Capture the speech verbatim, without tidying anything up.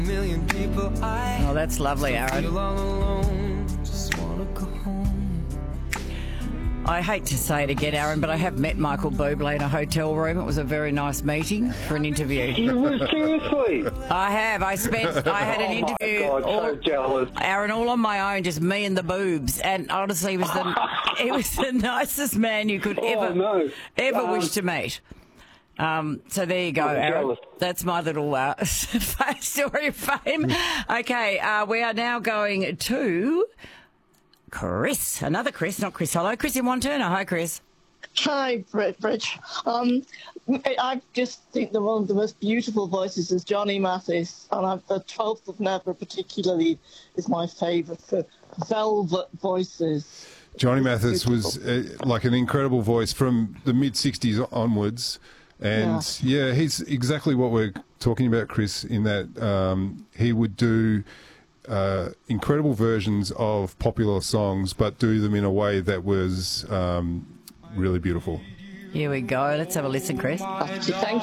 Million people, I Oh, that's lovely, Aaron. feel all alone. Just wanna go home. I hate to say it again, Aaron, but I have met Michael Bublé in a hotel room. It was a very nice meeting for an interview. You seriously? I have. I spent. I had an Oh interview. my God, all, so jealous. Aaron, all on my own, just me and the boobs. And honestly, he was the he was the nicest man you could Oh, ever no. ever Um, wish to meet. Um, so there you go, I'm Aaron. jealous. That's my little uh, story of fame. Okay, uh, we are now going to Chris. Another Chris, not Chris Hollow. Chris in Wanturna. Hi, Chris. Hi, Brit Bridge. Um, I just think that one of the most beautiful voices is Johnny Mathis, and I've, the twelfth of Never particularly is my favourite for velvet voices. Johnny Mathis was uh, like an incredible voice from the mid sixties onwards. And, yeah. yeah, he's exactly what we're talking about, Chris, in that um, he would do uh, incredible versions of popular songs, but do them in a way that was um, really beautiful. Here we go. Let's have a listen, Chris. Thank you.